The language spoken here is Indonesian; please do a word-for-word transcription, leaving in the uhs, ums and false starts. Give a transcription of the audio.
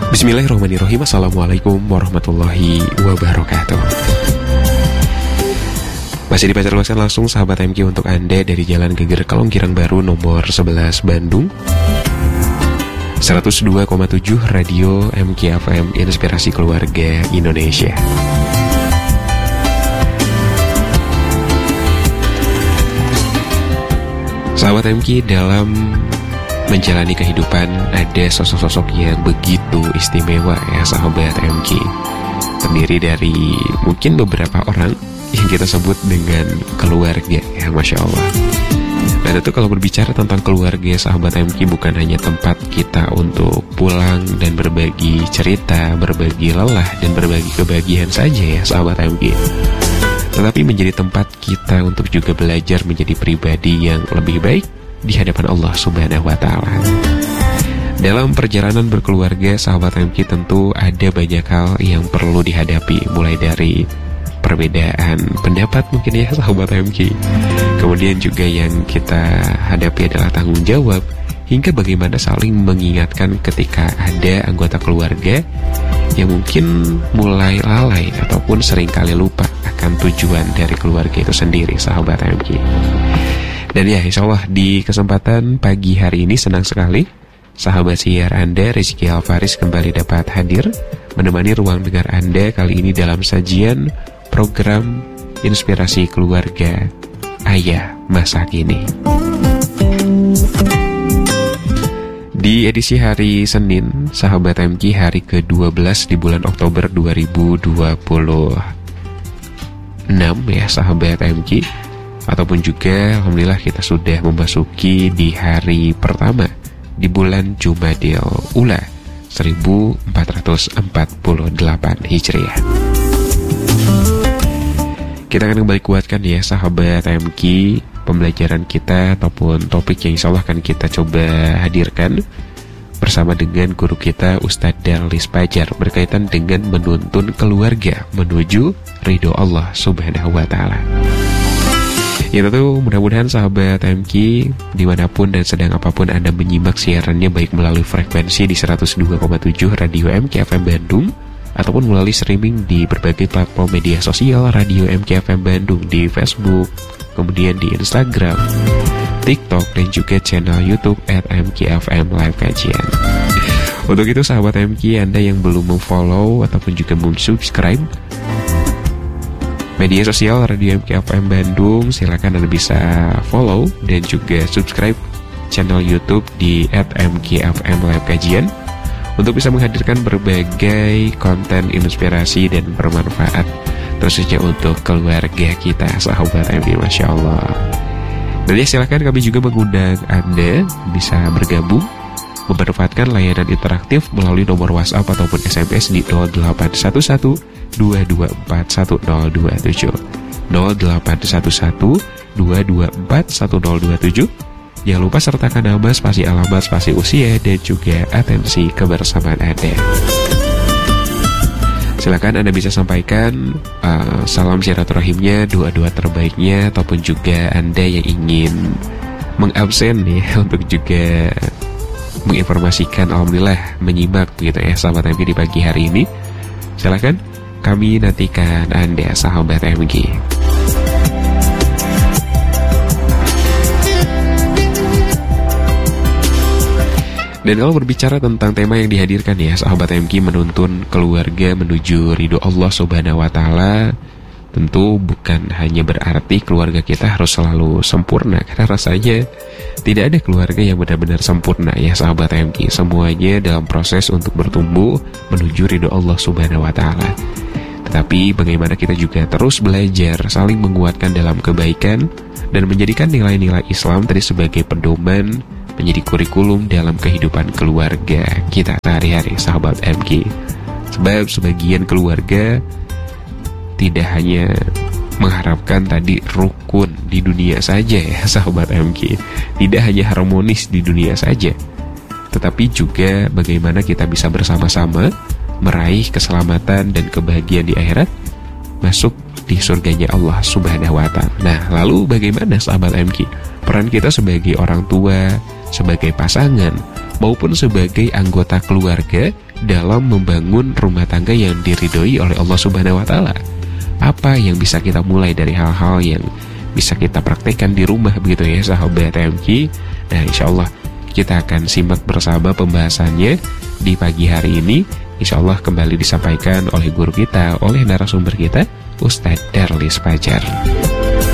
Bismillahirrahmanirrahim. Assalamualaikum warahmatullahi wabarakatuh. Masih dipacar luaskan langsung sahabat M Q untuk Anda dari Jalan Geger Kelong Girang Baru nomor sebelas Bandung, seratus dua koma tujuh Radio M Q F M, Inspirasi Keluarga Indonesia. Sahabat M Q, dalam menjalani kehidupan ada sosok-sosok yang begitu istimewa ya sahabat M Q. Terdiri dari mungkin beberapa orang yang kita sebut dengan keluarga ya, Masya Allah. Dan itu kalau berbicara tentang keluarga sahabat M Q, bukan hanya tempat kita untuk pulang dan berbagi cerita, berbagi lelah dan berbagi kebahagiaan saja ya sahabat M Q, tetapi menjadi tempat kita untuk juga belajar menjadi pribadi yang lebih baik di hadapan Allah Subhanahu wa Ta'ala. Dalam perjalanan berkeluarga sahabat M Q, tentu ada banyak hal yang perlu dihadapi, mulai dari perbedaan pendapat mungkin ya sahabat M Q, kemudian juga yang kita hadapi adalah tanggung jawab, hingga bagaimana saling mengingatkan ketika ada anggota keluarga yang mungkin mulai lalai ataupun seringkali lupa akan tujuan dari keluarga itu sendiri sahabat M Q. Dan ya, insya Allah di kesempatan pagi hari ini senang sekali sahabat siar Anda Rizky Alfaris kembali dapat hadir menemani ruang dengar Anda kali ini dalam sajian program Inspirasi Keluarga Ayah Masa Kini. Di edisi hari Senin, sahabat M Q, hari ke dua belas di bulan Oktober dua ribu dua puluh enam ya sahabat M Q. Ataupun juga alhamdulillah kita sudah memasuki di hari pertama di bulan Jumadil Ula seribu empat ratus empat puluh delapan Hijriah. Kita akan kembali kuatkan ya sahabat M Q pembelajaran kita ataupun topik yang insya Allah akan kita coba hadirkan bersama dengan guru kita Ustadz Darlis Pajar berkaitan dengan menuntun keluarga menuju ridho Allah Subhanahu wa Ta'ala. Ya tentu mudah-mudahan sahabat M Q dimanapun dan sedang apapun Anda menyimak siarannya, baik melalui frekuensi di seratus dua koma tujuh Radio M Q F M Bandung ataupun melalui streaming di berbagai platform media sosial Radio M Q F M Bandung, di Facebook, kemudian di Instagram, TikTok, dan juga channel YouTube at M Q F M Live Kajian. Untuk itu sahabat M Q, Anda yang belum memfollow ataupun juga subscribe media sosial Radio M Q F M Bandung, silakan Anda bisa follow dan juga subscribe channel YouTube di at M Q F M Live Kajian untuk bisa menghadirkan berbagai konten inspirasi dan bermanfaat terusnya untuk keluarga kita sahabat M Q, Masya Allah. Dan ya silakan kami juga mengundang Anda bisa bergabung memanfaatkan layanan interaktif melalui nomor WhatsApp ataupun S M S di nol delapan satu satu dua dua empat satu nol dua tujuh nol delapan satu satu dua dua empat satu nol dua tujuh. Jangan lupa sertakan nama, spasi alamat, spasi usia, dan juga atensi kebersamaan Anda. Silakan Anda bisa sampaikan uh, salam silaturahimnya, doa-doa terbaiknya, ataupun juga Anda yang ingin mengabsen ya untuk juga menginformasikan alhamdulillah menyimak gitu ya sahabat M Q di pagi hari ini. Silakan kami nantikan Anda sahabat M Q. Dan kalau berbicara tentang tema yang dihadirkan ya sahabat M Q, menuntun keluarga menuju ridho Allah Subhanahu wa Ta'ala, tentu bukan hanya berarti keluarga kita harus selalu sempurna, karena rasanya tidak ada keluarga yang benar-benar sempurna ya sahabat M Q. Semuanya dalam proses untuk bertumbuh menuju ridho Allah Subhanahu wa Ta'ala. Tetapi bagaimana kita juga terus belajar saling menguatkan dalam kebaikan dan menjadikan nilai-nilai Islam tadi sebagai pedoman, menjadi kurikulum dalam kehidupan keluarga kita sehari-hari sahabat M Q. Sebab sebagian keluarga tidak hanya mengharapkan tadi rukun di dunia saja ya sahabat M Q, tidak hanya harmonis di dunia saja, tetapi juga bagaimana kita bisa bersama-sama meraih keselamatan dan kebahagiaan di akhirat, masuk di surganya Allah Subhanahu wa Ta'ala. Nah, lalu bagaimana sahabat M Q peran kita sebagai orang tua, sebagai pasangan maupun sebagai anggota keluarga dalam membangun rumah tangga yang diridhoi oleh Allah Subhanahu wa taala. Apa yang bisa kita mulai dari hal-hal yang bisa kita praktekkan di rumah begitu ya sahabat M K. Nah, insyaallah kita akan simak bersama pembahasannya di pagi hari ini. Insyaallah kembali disampaikan oleh guru kita, oleh narasumber kita, Ustadz Darlis Fajar.